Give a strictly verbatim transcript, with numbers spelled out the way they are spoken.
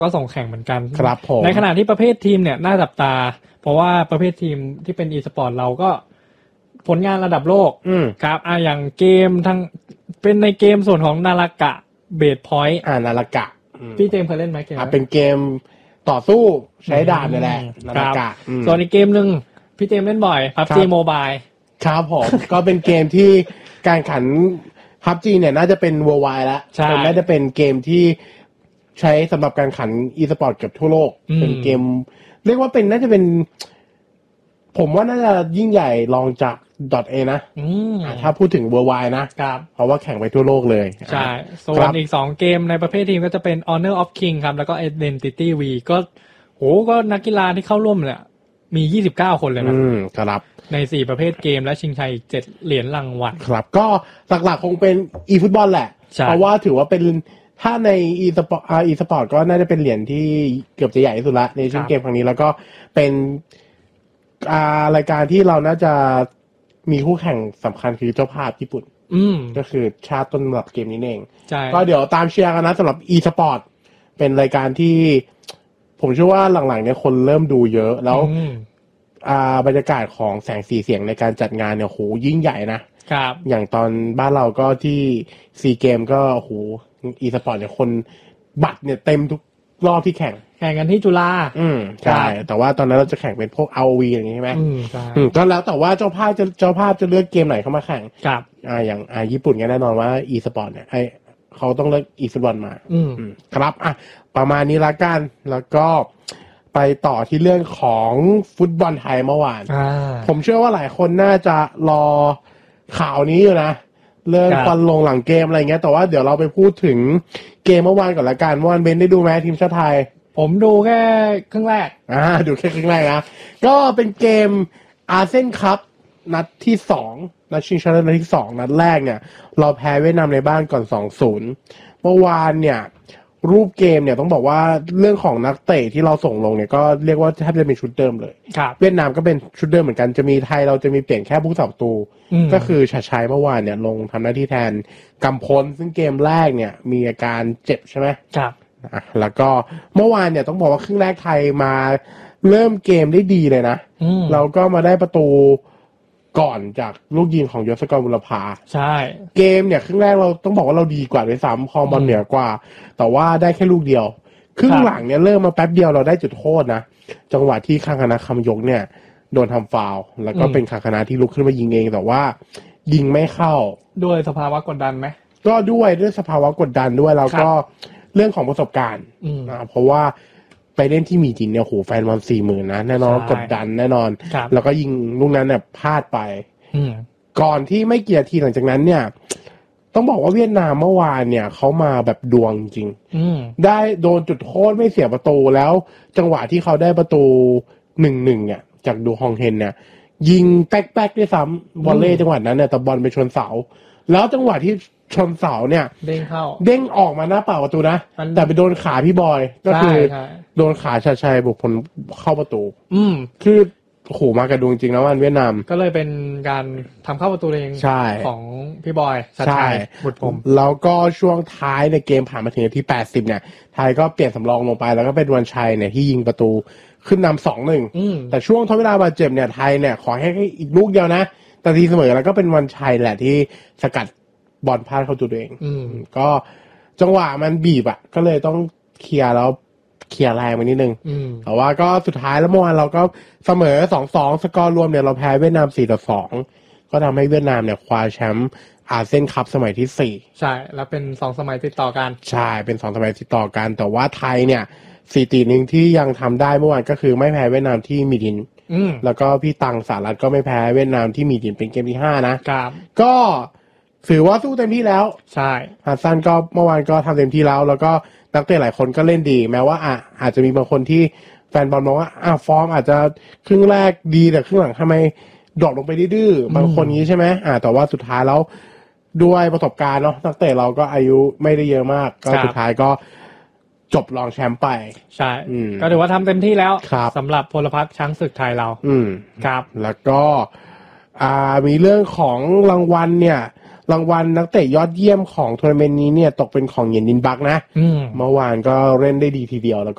ก็ส่งแข่งเหมือนกันครับผมในขณะที่ประเภททีมเนี่ยน่าจับตาเพราะว่าประเภททีมที่เป็น e-sport เราก็ผลงานระดับโลกครับอ่ะอย่างเกมทั้งเป็นในเกมส่วนของนารากะเบสพอยต์อ่านารากะพี่เจมส์เคยเล่นไหมเกมอ่ะเป็นเกมต่อสู้ใช้ดาบนี่แหละนารากะส่วนอีกเกมนึงพี่เจมส์เล่นบ่อย พับจี Mobile ครับผม ก็เป็นเกมที่การขัน พับจี เนี่ยน่าจะเป็น worldwide แล้วเป็นน่าจะเป็นเกมที่ใช้สำหรับการขัน e-sport กับทั่วโลกเป็นเกมเรียกว่าเป็นน่าจะเป็นผมว่าน่าจะยิ่งใหญ่รองจาก .A นะถ้าพูดถึง worldwide นะเพราะว่าแข่งไปทั่วโลกเลยใช่ส่วนอีกสองเกมในประเภททีมก็จะเป็น Honor of King ครับแล้วก็ Identity V ก็โหก็นักกีฬาที่เข้าร่วมเนี่ยมียี่สิบเก้าคนเลยนะครับในสี่ประเภทเกมและชิงชัยอีกเจ็ดเหรียญรางวัลครับก็หลักๆคงเป็น e-football แหละเพราะว่าถือว่าเป็นถ้าใน e-sport อ่า e-sport ก็น่าจะเป็นเหรียญที่เกือบจะใหญ่ที่สุดละในชิ้นเกมครั้งนี้แล้วก็เป็นอ่ารายการที่เราน่าจะมีคู่แข่งสำคัญคือเจ้าภาพญี่ปุ่นก็คือชาติต้นแบบเกมนี้เองก็เดี๋ยวตามเชียร์กันนะสำหรับ e-sport เป็นรายการที่ผมเชื่อว่าหลังๆเนี่ยคนเริ่มดูเยอะแล้วอ่าบรรยากาศของแสงสีเสียงในการจัดงานเนี่ยโหยิ่งใหญ่นะครับอย่างตอนบ้านเราก็ที่ซีเกมก็โหอีสปอร์ตเนี่ยคนบัตรเนี่ยเต็มทุกรอบที่แข่งแข่งกันที่จุฬาอืมใช่แต่ว่าตอนนั้นเราจะแข่งเป็นพวก อาร์ โอ วี อย่างงี้ใช่ไหมอืมใช่ก็แล้วแต่ว่าเจ้าภาพจะเจ้าภาพจะเลือกเกมไหนเข้ามาแข่งครับอ่าอย่างอ่าญี่ปุ่นก็แน่นอนว่าอีสปอร์ตเนี่ยให้เขาต้องเลือกอีฟุตบอลมาอืมครับอ่ะประมาณนี้ละกันแล้วก็ไปต่อที่เรื่องของฟุตบอลไทยเมื่อวานผมเชื่อว่าหลายคนน่าจะรอข่าวนี้อยู่นะเรื่องฟันลงหลังเกมอะไรเงี้ยแต่ว่าเดี๋ยวเราไปพูดถึงเกมเมื่อวานก่อนละกันเมื่อวานเบนได้ดูไหมทีมชาติไทยผมดูแค่ครึ่งแรกอ่าดูแค่ครึ่งแรกนะก็เป็นเกมอาเซียนคัพนัดที่สองนัดชิงชนะเลิศนัดที่สองนัดแรกเนี่ยเราแพ้เวียดนามในบ้านก่อน สองศูนย์ เมื่อวานเนี่ยรูปเกมเนี่ยต้องบอกว่าเรื่องของนักเตะที่เราส่งลงเนี่ยก็เรียกว่าแทบจะเป็นชุดเดิมเลยเวียดนามก็เป็นชุดเดิมเหมือนกันจะมีไทยเราจะมีเปลี่ยนแค่ผู้สับตูก็คือชัดชัยเมื่อวานเนี่ยลงทำหน้าที่แทนกำพลซึ่งเกมแรกเนี่ยมีอาการเจ็บใช่ไหมครับแล้วก็เมื่อวานเนี่ยต้องบอกว่าครึ่งแรกไทยมาเริ่มเกมได้ดีเลยนะเราก็มาได้ประตูก่อนจากลูกยิงของยศกรบุรพาใช่เกมเนี่ยครึ่งแรกเราต้องบอกว่าเราดีกว่าด้วยซ้ำพอบอลเหนือกว่าแต่ว่าได้แค่ลูกเดียวครึ่งหลังเนี่ยเริ่มมาแป๊บเดียวเราได้จุดโทษนะจังหวะที่คังคณะคำยกเนี่ยโดนทำฟาวล์แล้วก็เป็นคังคณะที่ลุกขึ้นมายิงเองแต่ว่ายิงไม่เข้าด้วยสภาวะกดดันไหมก็ด้วยด้วยสภาวะกดดันด้วยแล้วก็เรื่องของประสบการณ์อ่าเพราะว่าไปเล่นที่มีจินเนี่ยโหแฟนบอลสี่หมื่นนะแน่นอนกดดันแน่นอนแล้วก็ยิงลูกนั้นเนี่ยพลาดไปก่อนที่ไม่กี่นาทีหลังจากนั้นเนี่ยต้องบอกว่าเวียดนามเมื่อวานเนี่ยเขามาแบบดวงจริงได้โดนจุดโทษไม่เสียประตูแล้วจังหวะที่เขาได้ประตูหนึ่งหนึ่งเนี่ยจากดูฮองเฮนเนี่ยยิงแป๊กแป๊กด้วยซ้ำบอลเล่จังหวะนั้นเนี่ยแต่บอลไปชนเสาแล้วจังหวะที่ชนเสาเนี่ยเด้งเข้าเด้งออกมาหน้าเปล่าประตูนะแต่ไปโดนขาพี่บอยก็คือโดนขาชัดชัยบุกผลเข้าประตูอืมคือโหมากระดูจริงนะวันเวียดนามก็เลยเป็นการทำเข้าประตูเองของพี่บอยชัดชัยบุตรพรหมแล้วก็ช่วงท้ายในเกมผ่านมาถึงนาทีแปดสิบเนี่ยไทยก็เปลี่ยนสำรองลงไปแล้วก็เป็นวันชัยเนี่ยที่ยิงประตูขึ้นนำ สองหนึ่ง แต่ช่วงทดเวลาบาดเจ็บเนี่ยไทยเนี่ยขอให้อีกลูกเดียวนะแต่ทีเสมอแล้วก็เป็นวันชัยแหละที่สกัดบอลพลาดเข้าตัวเองก็จังหวะมันบีบอ่ะก็เลยต้องเคลียร์แล้วเคลียร์แรงไปนิดนึงแต่ว่าก็สุดท้ายแล้วเมื่อวานเราก็เสมอ สองสอง สกอร์รวมเนี่ยเราแพ้เวียดนาม สี่ต่อสอง ก็ทำให้เวียดนามเนี่ยคว้าแชมป์อาเซียนคัพสมัยที่สี่ใช่แล้วเป็นสองสมัยติดต่อกันใช่เป็นสองสมัยติดต่อกันแต่ว่าไทยเนี่ยสถิตินึงที่ยังทำได้เมื่อวานก็คือไม่แพ้เวียดนามที่มีดินแล้วก็พี่ตังสหรัฐก็ไม่แพ้เวียดนามที่มีดินเป็นเกมที่ห้านะครับก็ถือว่าสู้เต็มที่แล้วใช่ฮัสซันก็เมื่อวานก็ทำเต็มที่แล้วแล้วก็นักเตะหลายคนก็เล่นดีแม้ว่าอ่ะอาจจะมีบางคนที่แฟนบอลมองว่าอ่ะฟอร์มอาจจะครึ่งแรกดีแต่ครึ่งหลังทำไมดรอปลงไปดื้อบางคนนี้ใช่ไหมอ่ะแต่ว่าสุดท้ายแล้วด้วยประสบการณ์เนาะนักเตะเราก็อายุไม่ได้เยอะมากก็สุดท้ายก็จบรองแชมป์ไปใช่ก็ถือว่าทำเต็มที่แล้วสำหรับพลพรรคช้างศึกไทยเราอืมครับแล้วก็อ่ามีเรื่องของรางวัลเนี่ยรางวัลนักเตะยอดเยี่ยมของทัวร์นาเมนต์นี้เนี่ยตกเป็นของเหยียนดินบักนะเมื่อวานก็เล่นได้ดีทีเดียวแล้ว